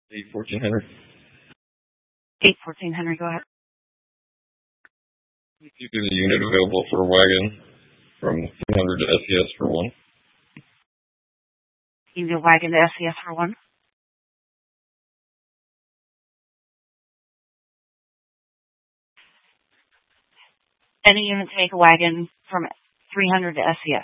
1400. 1400, go ahead. You get a unit available for a wagon from 300 to SES for one. You get a wagon to SES for one? Any unit to make a wagon from 300 to SES.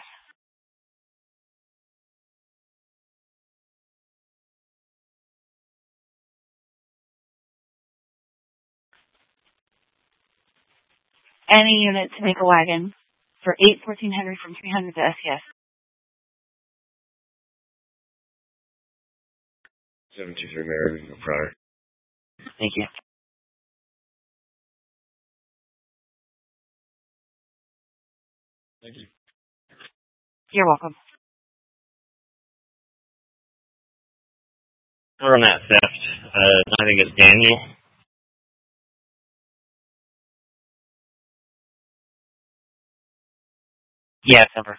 Any unit to make a wagon for 1400 from 300 to SES. 723 Mary Prior. Thank you. Thank you. You're welcome. We're on that theft. I think it's Daniel. Yeah, Semper.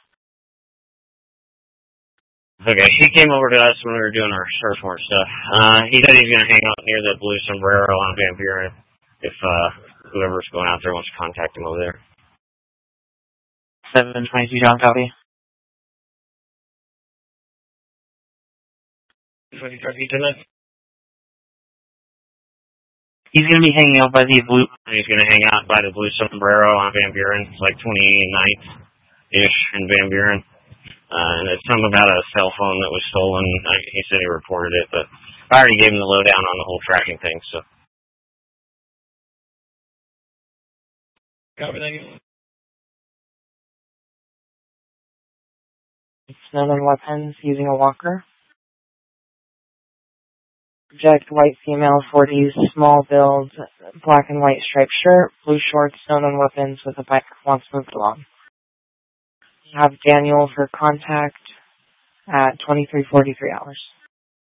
Okay, he came over to us when we were doing our search warrant stuff. He said he's going to hang out near the Blue Sombrero on Van Buren if whoever's going out there wants to contact him over there. 722 John, copy. 25 feet to that? He's going to be hanging out by the Blue... He's going to hang out by the Blue Sombrero on Van Buren. It's like 29th-ish in Van Buren. And it's something about a cell phone that was stolen. He said he reported it, but I already gave him the lowdown on the whole tracking thing, so. Copy, thank you. Snowden weapons using a walker. Project white female 40s, small build, black and white striped shirt, blue shorts, Snowden weapons with a bike wants moved along. You have Daniel for contact at 23:43 hours.